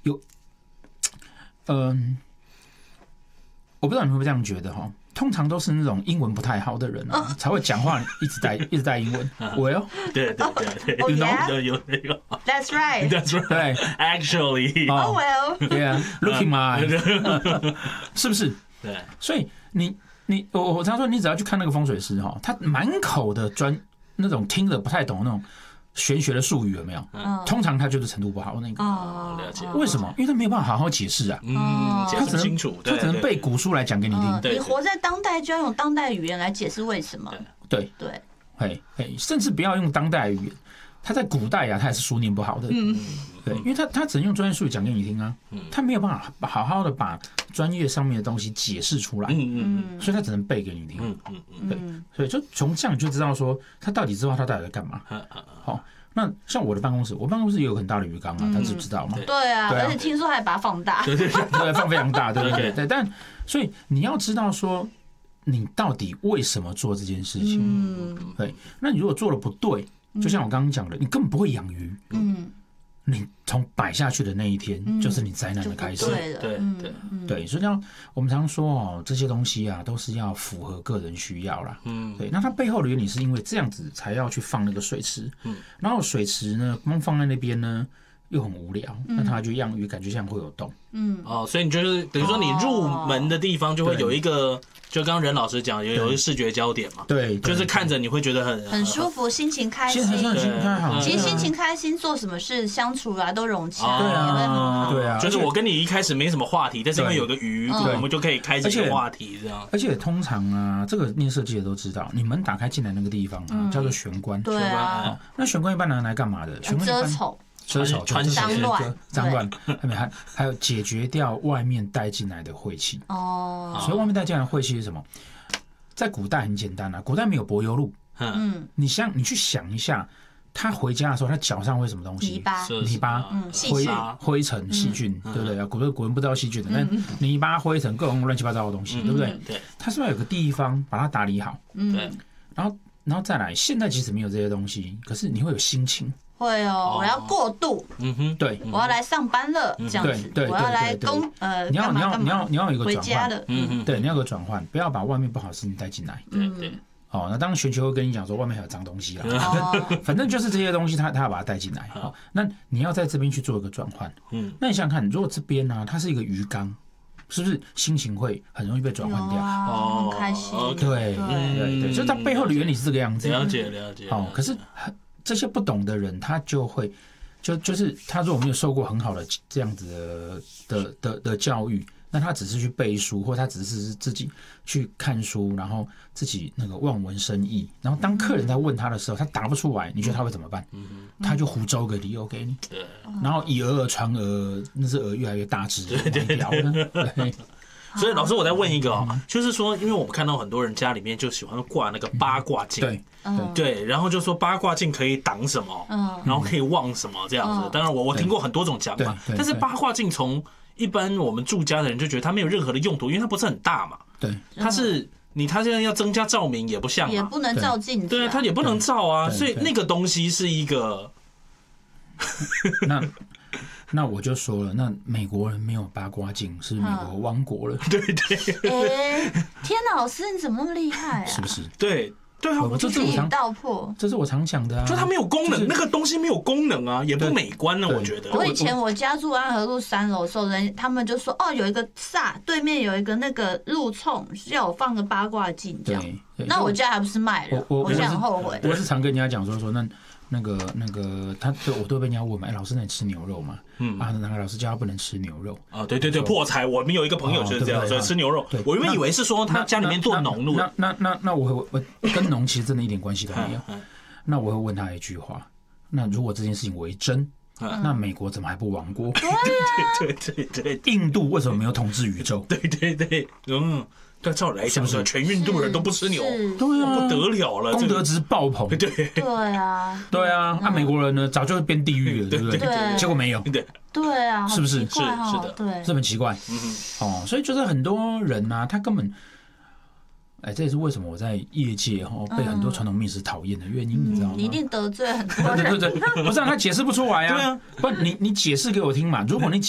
有，我不知道你们会不会这样觉得哈？通常都是那种英文不太好的人啊，才会讲话一直带英文。Well， 对 ，you know， 有 That's right， That's right， 对 ，Actually， Oh well， Yeah，look in my eyes， 是不是？ 对， 所以我常说，你只要去看那个风水师哈，他满口的那种听得不太懂那种玄学的术语有没有？通常他就是程度不好那个。 了解。 为什么？因为他没有办法好好解释啊。 解释不清楚， 他只能背古书来讲给你听。 你活在当代，就要用当代语言来解释为什么。 对，甚至不要用当代语言。他在古代啊，他也是书念不好的。对，因为他只能用专业术语讲给你听啊，他没有办法好好的把专业上面的东西解释出来。所以他只能背给你听。对，所以就从这样你就知道说他到底知道他到底在干嘛。好，那像我办公室也有很大的鱼缸啊，他知不知道吗？ 对啊，而且听说还把它放大。 对，放非常大，对。但所以你要知道说你到底为什么做这件事情。对，那你如果做的不对。就像我刚刚讲的，你根本不会养鱼。你从摆下去的那一天，就是你灾难的开始。对，所以我们常说哦，这些东西啊，都是要符合个人需要啦。对，那它背后的原理是因为这样子才要去放那个水池。然后水池呢，光放在那边呢，又很无聊，那它就养鱼，感觉像会有洞。 所以你就是等于说，你入门的地方就会有一个。就刚刚任老师讲，有一个视觉焦点嘛， 对， 就是看着你会觉得很舒服，心情开心。其实心情开心，做什么事相处啊都融洽，也会很好。 对啊， 就是我跟你一开始没什么话题，但是因为有个鱼，我们就可以开启一个话题这样。 而且通常啊，这个念设计的都知道，你门打开进来那个地方啊，叫做玄关。 对啊， 那玄关一般拿来干嘛的？玄关遮丑。 脏乱，还有解决掉外面带进来的晦气。所以外面带进来的晦气是什么？在古代很简单啊，古代没有柏油路。你去想一下，他回家的时候，他脚上会什么东西？泥巴、灰尘、细菌，对不对？古人不知道细菌的，但泥巴、灰尘各种乱七八糟的东西，对不对？他是不是有个地方把它打理好？然后再来，现在即使没有这些东西，可是你会有心情。 会哦，我要过渡。 对， 我要来上班了，这样子。我要来你要有一个转换。对，你要有个转换，不要把外面不好的事情带进来。 对。 那当然玄学会跟你讲说外面还有脏东西啦，反正就是这些东西他要把它带进来。那你要在这边去做一个转换。那你想想看，如果这边呢，它是一个鱼缸，是不是心情会很容易被转换掉？ 很开心。 对，所以它背后的原理是这个样子。 了解。 可是这些不懂的人，他就会就是他如果没有受过很好的这样子的教育，那他只是去背书，或他只是自己去看书，然后自己那个望文生义，然后当客人在问他的时候，他答不出来，你觉得他会怎么办？他就胡诌个理由给你，然后以讹传讹，那是讹越来越大只，对。 所以老师，我再问一个就是说，因为我们看到很多人家里面就喜欢挂那个八卦镜，对，然后就说八卦镜可以挡什么，然后可以旺什么这样子。当然，我听过很多种讲法，但是八卦镜从一般我们住家的人就觉得它没有任何的用途，因为它不是很大嘛。 对， 它现在要增加照明也不像嘛， 也不能照镜子， 对，它也不能照啊，所以那个东西是一个那我就说了，那美国人没有八卦镜，是美国亡国了。 对。 天哪，老师你怎么那么厉害啊？ 是不是？ 对啊， 这是我常道破， 这是我常讲的啊。 就它没有功能，那个东西没有功能啊，也不美观呢。我觉得。 我以前我家住安和路3楼的时候，他们就说有一个煞，对面有一个那个路冲，要我放个八卦镜这样。那我家还不是卖了？我现在很后悔。 我是常跟人家讲说那个，我都被人家问嘛，老师，那你吃牛肉吗？那个老师叫他不能吃牛肉。 对，破财。我们有一个朋友就是这样，所以吃牛肉。我原本以为是说他家里面做农路。 那我跟农其实真的一点关系都没有。那我会问他一句话：那如果这件事情为真，那美国怎么还不亡国？ 对， 印度为什么没有统治宇宙？ 对，对，照来讲是全印度人都不吃牛， 对啊， 不得了了， 功德值爆棚。 对啊， 美国人呢早就变地狱了，对不对？结果没有， 对啊， 是不是？ 是的， 对， 这很奇怪。所以就是很多人啊，他根本。这也是为什么我在业界被很多传统命师讨厌的原因，你知道吗？ 你一定得罪很多人。 对，不是他解释不出来啊。对啊，不，你解释给我听嘛。如果你